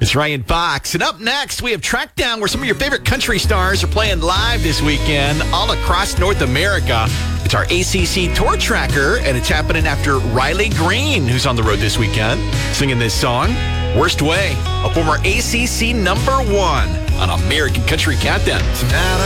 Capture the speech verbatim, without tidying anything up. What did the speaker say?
It's Ryan Fox. And up next, we have tracked down where some of your favorite country stars are playing live this weekend all across North America. It's our A C C Tour Tracker, and it's happening after Riley Green, who's on the road this weekend, singing this song, Worst Way, a former A C C number one on American Country Countdown.